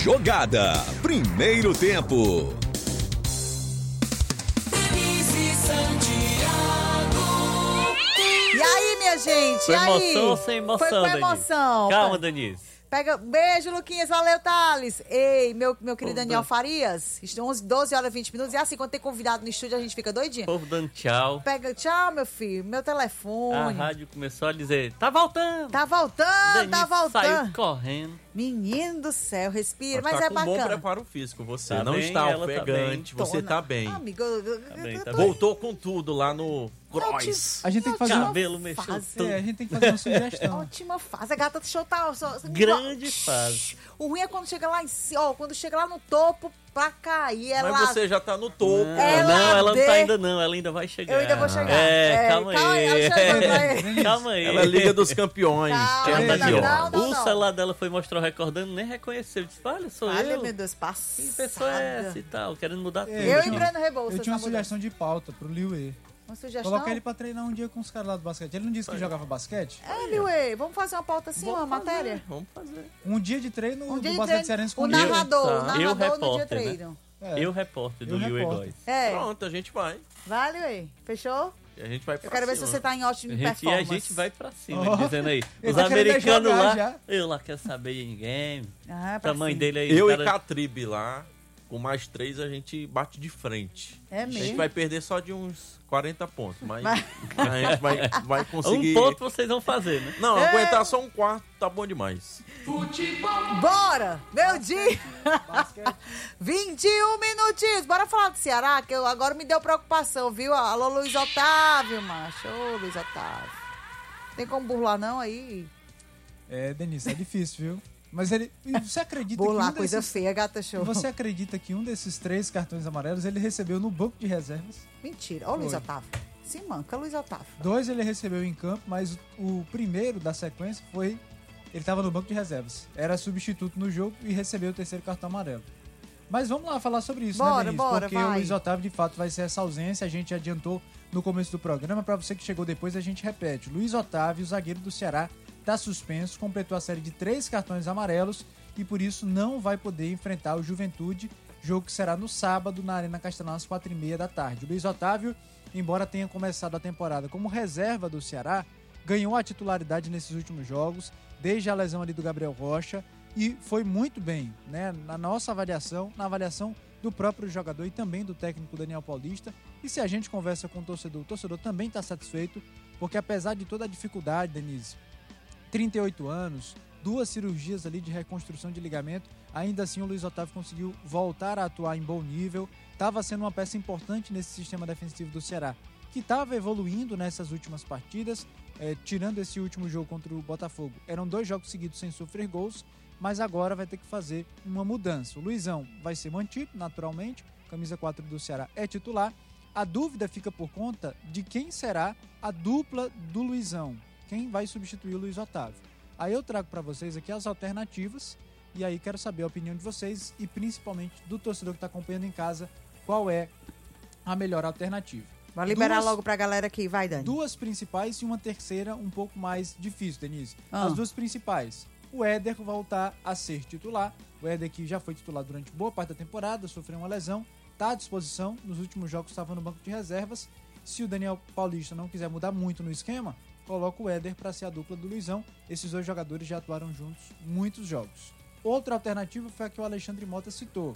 Jogada. Primeiro tempo. E aí, minha gente? Foi E aí? emoção ou sem emoção, Foi com emoção. Calma, Denise. Pega, beijo, Luquinhas, valeu, Thales. Ei, meu querido Daniel Farias, estão 12 horas e 20 minutos. E assim, quando tem convidado no estúdio, a gente fica doidinho. Povo dando tchau. Pega, tchau, meu filho, meu A telefone. rádio começou a dizer, tá voltando. Tá voltando, Denise tá voltando. saiu correndo. Menino do céu, respira, mas tá é com bacana. bom preparo físico, você Tá não bem, está ela tá ofegante, bem. você tá bem. Amigo, bem, tá tô- bem. Voltou com tudo lá no Cross. A gente tem que fazer uma... Cabelo mexeu fase. tudo. a gente tem que fazer uma sugestão. Ótima fase, a gata do show tá... Grande fase. O ruim é quando chega lá em cima, ó, quando chega lá no topo pra cair, ela... Mas você já tá no topo. Ela Não, de- tá ainda não, ela ainda vai chegar. Eu ainda vou chegar. Calma aí. ela chegou, vai. Calma aí. Ela é Liga dos Campeões. Calma, Terra não, de não, Ouro. não. O celular dela foi mostrar o recordando, nem reconheceu. Disse, olha, sou Olha, eu. meu Deus, Que passada. pessoa é essa e tal, querendo mudar tudo. Eu tinha- e Breno Rebouças. Eu tinha uma tá mudando. sugestão de pauta pro Liuê. Uma sugestão? Colocar ele pra treinar um dia com os caras lá do basquete. Ele não disse que jogava basquete? É, Liuê, vamos fazer uma pauta assim, uma matéria? Vamos fazer. Um dia de treino Um dia do de basquete treino, cearense com o o Liuê. narrador, Tá. o narrador Eu no dia repórter, treino. É. Eu, repórter do Eu, Liu repórter. Góes. É, Pronto, a gente vai. vai, Liuê, fechou? E a gente vai pra Eu quero ver se cima. você tá em ótima E a performance. gente vai pra cima, Oh. dizendo aí. Ele Os tá querendo americanos jogar lá, já. eu lá quero saber de ninguém. Ah, O pra tamanho cima. dele aí. Eu o e cara- Catribe lá, com mais 3 a gente bate de frente. É A gente mesmo? vai perder só de uns 40 pontos, mas Vai. a gente vai conseguir... Um ponto vocês vão fazer, né? Não, aguentar só um quarto tá bom demais. Bora! Meu dia! 21 minutinhos. Bora falar do Ceará, que agora me deu preocupação, viu? Alô, Luiz Otávio, macho. Ô, Luiz Otávio. Tem como burlar não aí? É, Denise, é difícil, viu? Mas ele... e você acredita Burlar, que coisa feia, gata show. Você acredita que um desses 3 cartões amarelos ele recebeu no banco de reservas? Mentira. Ô, Luiz Foi. Otávio. Se manca, Luiz Otávio. 2 ele recebeu em campo, mas o primeiro da sequência foi... Ele estava no banco de reservas. Era substituto no jogo e recebeu o 3º cartão amarelo. Mas vamos lá falar sobre isso, Bora, né, Denise? bora, Porque vai. o Luiz Otávio, de fato, vai ser essa ausência. A gente adiantou no começo do programa. Para você que chegou depois, a gente repete. Luiz Otávio, zagueiro do Ceará, está suspenso, completou a série de 3 cartões amarelos e por isso não vai poder enfrentar o Juventude, jogo que será no sábado na Arena Castelão às 4h30 da tarde. O Luiz Otávio, embora tenha começado a temporada como reserva do Ceará, ganhou a titularidade nesses últimos jogos, desde a lesão ali do Gabriel Rocha, e foi muito bem, né? Na nossa avaliação, na avaliação do próprio jogador e também do técnico Daniel Paulista. E se a gente conversa com o torcedor também está satisfeito, porque apesar de toda a dificuldade, Denise, 38 anos, 2 cirurgias ali de reconstrução de ligamento, ainda assim o Luiz Otávio conseguiu voltar a atuar em bom nível, estava sendo uma peça importante nesse sistema defensivo do Ceará, que estava evoluindo nessas últimas partidas, tirando esse último jogo contra o Botafogo. Eram 2 jogos seguidos sem sofrer gols, mas agora vai ter que fazer uma mudança. O Luizão vai ser mantido, naturalmente, camisa 4 do Ceará é titular. A dúvida fica por conta de quem será a dupla do Luizão, quem vai substituir o Luiz Otávio. Aí eu trago para vocês aqui as alternativas e aí quero saber a opinião de vocês e principalmente do torcedor que está acompanhando em casa, qual é a melhor alternativa. Vai liberar logo pra galera aqui, vai, Dani. 2 principais e uma terceira um pouco mais difícil, Denise. Ah. As 2 principais. O Éder voltar a ser titular. O Éder que já foi titular durante boa parte da temporada, sofreu uma lesão, está à disposição. Nos últimos jogos estava no banco de reservas. Se o Daniel Paulista não quiser mudar muito no esquema, coloca o Éder para ser a dupla do Luizão. Esses 2 jogadores já atuaram juntos muitos jogos. Outra alternativa foi a que o Alexandre Mota citou.